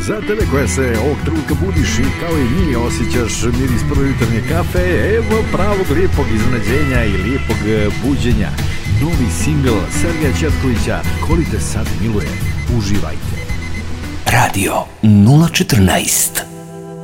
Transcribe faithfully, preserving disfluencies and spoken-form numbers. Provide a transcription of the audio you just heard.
Za tebe koja se ovog trenutka budiš i kao i mi osjećaš miris prve jutarnje kafe, evo pravog lijepog iznenađenja i lijepog buđenja. Novi singl Sergeja Četkovića, Ko li te sad miluje. Uživajte. Radio nula četrnaest.